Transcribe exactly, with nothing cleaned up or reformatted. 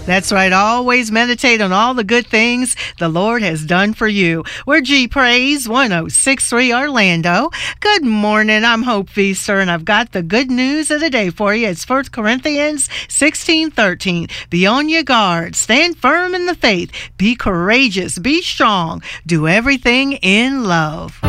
That's right. Always meditate on all the good things the Lord has done for you. We're G Praise one oh six point three Orlando. Good morning. I'm Hope Feaster, and I've got the good news of the day for you. It's First Corinthians sixteen thirteen. Be on your guard. Stand firm in the faith. Be courageous. Be strong. Do everything in love.